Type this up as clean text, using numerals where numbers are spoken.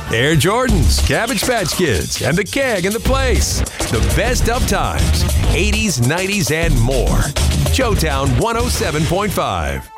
Air Jordans, Cabbage Patch Kids, and the Keg in the Place. The best of times, 80s, 90s, and more. Showtown 107.5.